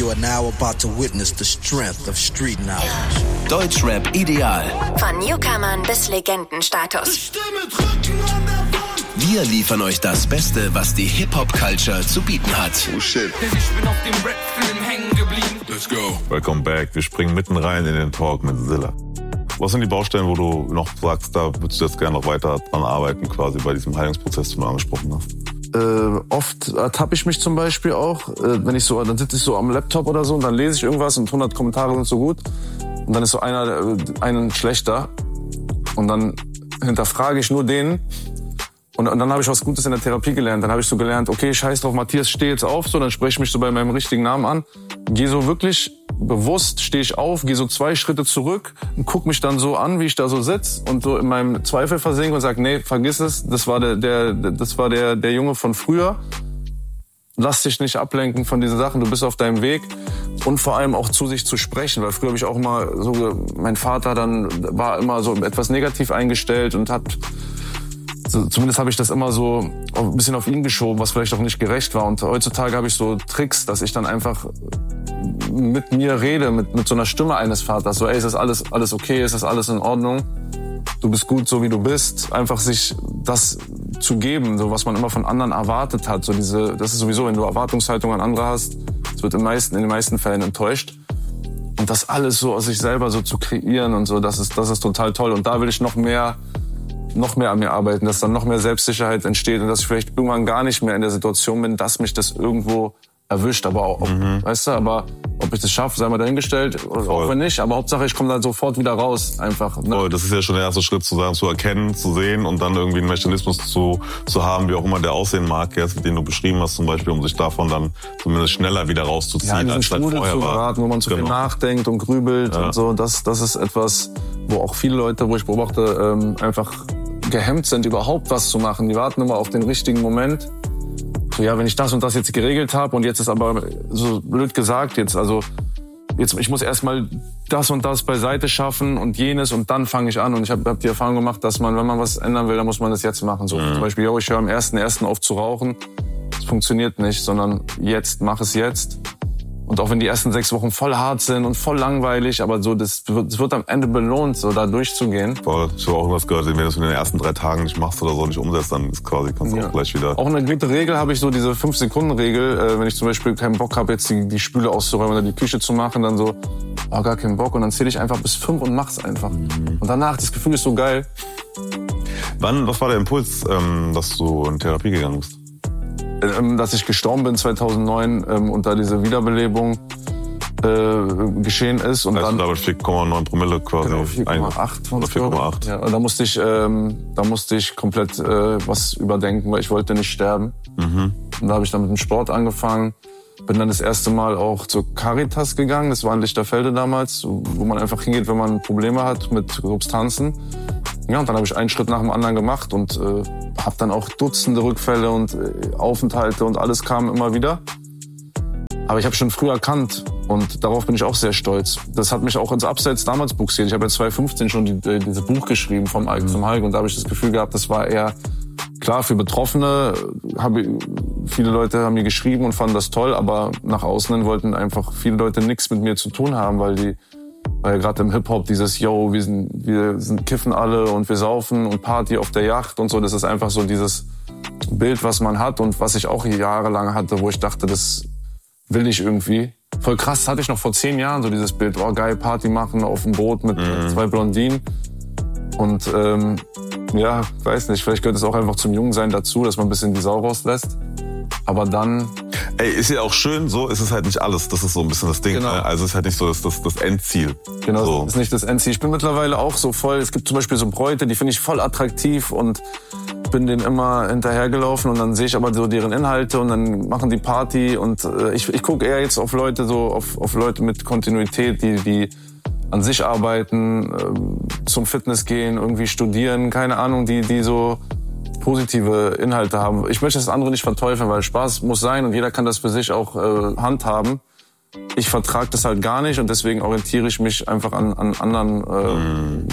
You are now about to witness the strength of street knowledge. Deutschrap ideal. Von Newcomern bis Legendenstatus. Wir liefern euch das Beste, was die Hip-Hop-Culture zu bieten hat. Oh shit. Denn ich bin auf dem Rap-Film hängen geblieben. Let's go. Welcome back. Wir springen mitten rein in den Talk mit Zilla. Was sind die Baustellen, wo du noch sagst, da würdest du jetzt gerne noch weiter dran arbeiten, quasi bei diesem Heilungsprozess, den du angesprochen hast? Oft ertappe ich mich zum Beispiel auch, wenn ich so, dann sitze ich so am Laptop oder so und dann lese ich irgendwas und 100 Kommentare sind so gut und dann ist so einen schlechter und dann hinterfrage ich nur den und dann habe ich was Gutes in der Therapie gelernt. Dann habe ich so gelernt, okay, scheiß drauf, Matthias, steh jetzt auf, so, dann spreche ich mich so bei meinem richtigen Namen an, gehe so wirklich bewusst, stehe ich auf, gehe so 2 Schritte zurück und guck mich dann so an, wie ich da so sitze und so in meinem Zweifel versinke und sag, nee, vergiss es, das war der Junge von früher. Lass dich nicht ablenken von diesen Sachen, du bist auf deinem Weg und vor allem auch zu sich zu sprechen, weil früher habe ich auch immer so, mein Vater dann war immer so etwas negativ eingestellt und hat zumindest habe ich das immer so ein bisschen auf ihn geschoben, was vielleicht auch nicht gerecht war. Und heutzutage habe ich so Tricks, dass ich dann einfach mit mir rede, mit so einer Stimme eines Vaters. So, ey, ist das alles okay? Ist das alles in Ordnung? Du bist gut, so wie du bist. Einfach sich das zu geben, so was man immer von anderen erwartet hat. So das ist sowieso, wenn du Erwartungshaltung an andere hast, es wird in den meisten Fällen enttäuscht. Und das alles so aus sich selber so zu kreieren und so, das ist total toll. Und da will ich noch mehr an mir arbeiten, dass dann noch mehr Selbstsicherheit entsteht und dass ich vielleicht irgendwann gar nicht mehr in der Situation bin, dass mich das irgendwo erwischt. Aber auch, weißt du, aber ob ich das schaffe, sei mal dahingestellt, oder auch wenn nicht. Aber Hauptsache, ich komme dann sofort wieder raus, einfach. Ne? Voll, das ist ja schon der erste Schritt, zu sagen, zu erkennen, zu sehen und dann irgendwie einen Mechanismus zu haben, wie auch immer der aussehen mag, jetzt, den du beschrieben hast, zum Beispiel, um sich davon dann zumindest schneller wieder rauszuziehen, ja, in als Strudel vorher zu war. geraten, wo man zu viel nachdenkt und grübelt und so. Das ist etwas, wo auch viele Leute, wo ich beobachte, einfach gehemmt sind, überhaupt was zu machen. Die warten immer auf den richtigen Moment. So, ja, wenn ich das und das jetzt geregelt habe und jetzt ist aber so blöd gesagt jetzt ich muss erstmal das und das beiseite schaffen und jenes und dann fange ich an. Und ich hab die Erfahrung gemacht, dass man, wenn man was ändern will, dann muss man das jetzt machen. So zum Beispiel, ich höre am 1.1. auf zu rauchen. Das funktioniert nicht, sondern mach es jetzt. Und auch wenn die ersten 6 Wochen voll hart sind und voll langweilig, aber so, das wird am Ende belohnt, so da durchzugehen. Voll, ich habe auch irgendwas gehört, wenn du das in den ersten 3 Tagen nicht machst oder so, nicht umsetzt, dann ist quasi, kannst du auch gleich wieder... Auch eine gute Regel habe ich so, diese 5-Sekunden-Regel, wenn ich zum Beispiel keinen Bock habe, jetzt die Spüle auszuräumen oder die Küche zu machen, dann so, gar keinen Bock und dann zähle ich einfach bis 5 und mach's einfach. Und danach, das Gefühl ist so geil. Was war der Impuls, dass du in Therapie gegangen bist? Dass ich gestorben bin 2009 und da diese Wiederbelebung geschehen ist. Und also dann 4,9 Promille quasi. Genau, 4,8 von 4,8. Ja, und da musste ich komplett was überdenken, weil ich wollte nicht sterben. Und da habe ich dann mit dem Sport angefangen. Bin dann das erste Mal auch zur Caritas gegangen. Das war in Lichterfelde damals, wo man einfach hingeht, wenn man Probleme hat mit Substanzen. Ja, und dann habe ich einen Schritt nach dem anderen gemacht und habe dann auch Dutzende Rückfälle und Aufenthalte und alles kam immer wieder. Aber ich habe schon früh erkannt und darauf bin ich auch sehr stolz. Das hat mich auch ins Abseits damals buxiert. Ich habe ja 2015 schon dieses Buch geschrieben, vom Alk zum Hulk, und da habe ich das Gefühl gehabt, das war eher klar für Betroffene. Viele Leute haben mir geschrieben und fanden das toll, aber nach außen hin wollten einfach viele Leute nichts mit mir zu tun haben, weil gerade im Hip-Hop dieses, wir sind kiffen alle und wir saufen und Party auf der Yacht und so, das ist einfach so dieses Bild, was man hat und was ich auch jahrelang hatte, wo ich dachte, das will ich irgendwie. Voll krass, das hatte ich noch vor 10 Jahren, so dieses Bild, geil, Party machen auf dem Boot mit 2 Blondinen. Und weiß nicht, vielleicht gehört es auch einfach zum Jungsein dazu, dass man ein bisschen die Sau rauslässt. Aber dann... Ey, ist ja auch schön, so ist es halt nicht alles. Das ist so ein bisschen das Ding. Genau. Ne? Also es ist halt nicht so das Endziel. Genau, so. Das ist nicht das Endziel. Ich bin mittlerweile auch so voll, es gibt zum Beispiel so Bräute, die finde ich voll attraktiv und bin denen immer hinterhergelaufen und dann sehe ich aber so deren Inhalte und dann machen die Party und ich gucke eher jetzt auf Leute, so auf Leute mit Kontinuität, die an sich arbeiten, zum Fitness gehen, irgendwie studieren, keine Ahnung, die so positive Inhalte haben. Ich möchte das andere nicht verteufeln, weil Spaß muss sein und jeder kann das für sich auch handhaben. Ich vertrage das halt gar nicht und deswegen orientiere ich mich einfach an anderen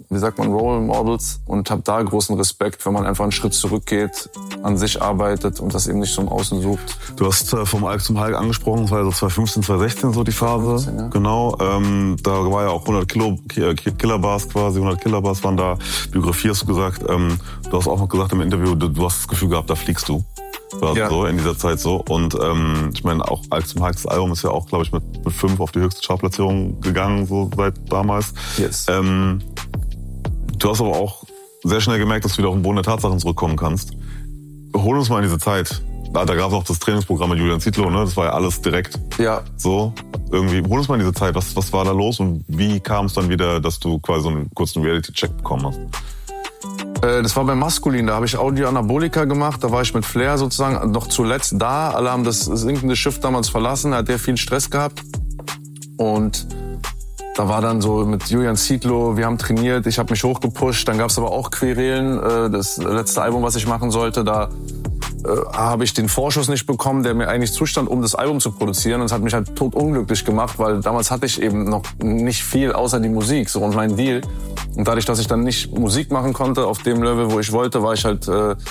Role Models und habe da großen Respekt, wenn man einfach einen Schritt zurückgeht, an sich arbeitet und das eben nicht so im Außen sucht. Du hast vom Alk zum Hulk angesprochen, das war so 2015, 2016 so die Phase. 2015, ja. Genau, da war ja auch 100 Killerbars quasi, 100 Killerbars waren da. Biografie hast du gesagt. Du hast auch noch gesagt im Interview, du hast das Gefühl gehabt, da fliegst du. War ja. So in dieser Zeit so. Und ich meine, auch Alk zum Hulk, das Album ist ja auch, glaube ich, mit 5 auf die höchste Chartplatzierung gegangen, so seit damals. Yes. Du hast aber auch sehr schnell gemerkt, dass du wieder auf den Boden der Tatsachen zurückkommen kannst. Hol uns mal in diese Zeit. Da gab es auch das Trainingsprogramm mit Julian Zietlow, ne? Das war ja alles direkt. Ja. So, irgendwie. Hol uns mal in diese Zeit. Was war da los und wie kam es dann wieder, dass du quasi so einen kurzen Reality-Check bekommen hast? Das war bei Maskulin, da habe ich Audio-Anabolika gemacht, da war ich mit Flair sozusagen noch zuletzt da. Alle haben das sinkende Schiff damals verlassen, da hat der viel Stress gehabt. Und da war dann so mit Julian Zietlow, wir haben trainiert, ich habe mich hochgepusht. Dann gab es aber auch Querelen, das letzte Album, was ich machen sollte, da habe ich den Vorschuss nicht bekommen, der mir eigentlich zustand, um das Album zu produzieren. Und es hat mich halt totunglücklich gemacht, weil damals hatte ich eben noch nicht viel außer die Musik so und mein Deal. Und dadurch, dass ich dann nicht Musik machen konnte auf dem Level, wo ich wollte, war ich halt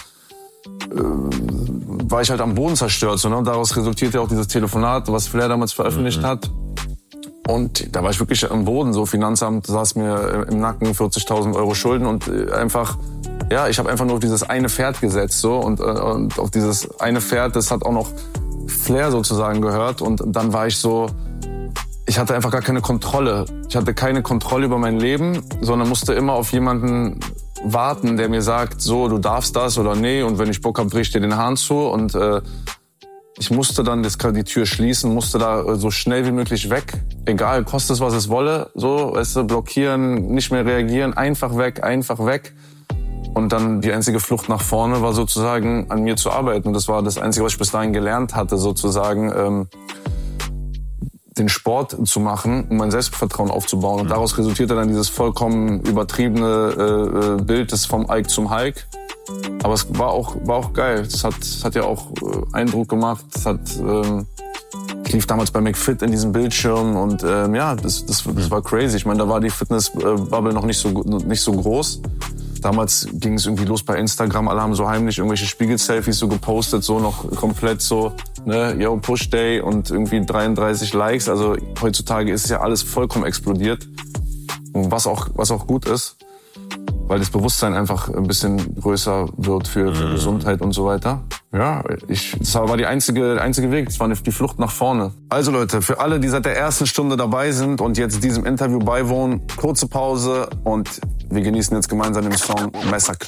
am Boden zerstört. So, ne? Und daraus resultierte ja auch dieses Telefonat, was Flair damals veröffentlicht hat. Und da war ich wirklich am Boden. So Finanzamt saß mir im Nacken, 40.000 Euro Schulden und einfach... Ja, ich habe einfach nur auf dieses eine Pferd gesetzt so und auf dieses eine Pferd, das hat auch noch Flair sozusagen gehört und dann war ich so, ich hatte einfach gar keine Kontrolle. Ich hatte keine Kontrolle über mein Leben, sondern musste immer auf jemanden warten, der mir sagt, so, du darfst das oder nee und wenn ich Bock hab, dreh ich dir den Hahn zu und ich musste dann die Tür schließen, musste da so schnell wie möglich weg, egal, kostet es, was es wolle, so, weißt du, blockieren, nicht mehr reagieren, einfach weg. Und dann die einzige Flucht nach vorne war sozusagen an mir zu arbeiten. Und das war das Einzige, was ich bis dahin gelernt hatte, sozusagen den Sport zu machen, um mein Selbstvertrauen aufzubauen. Und daraus resultierte dann dieses vollkommen übertriebene Bild des vom Alk zum Hulk. Aber es war auch geil. Es hat ja auch Eindruck gemacht. Ich lief damals bei McFit in diesem Bildschirm und das war crazy. Ich meine, da war die Fitness-Bubble noch nicht so groß. Damals ging es irgendwie los bei Instagram, alle haben so heimlich irgendwelche Spiegel-Selfies so gepostet, so noch komplett so, ne, yo, Push Day und irgendwie 33 Likes. Also heutzutage ist ja alles vollkommen explodiert. Und was auch gut ist, weil das Bewusstsein einfach ein bisschen größer wird für Gesundheit und so weiter. Ja, das war der einzige Weg, das war die Flucht nach vorne. Also Leute, für alle, die seit der ersten Stunde dabei sind und jetzt diesem Interview beiwohnen, kurze Pause und wir genießen jetzt gemeinsam den Song Massacre.